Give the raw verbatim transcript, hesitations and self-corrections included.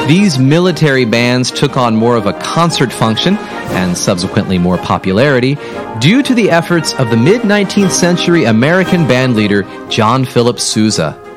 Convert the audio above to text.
These military bands took on more of a concert function and subsequently more popularity due to the efforts of the mid-nineteenth century American bandleader John Philip Sousa.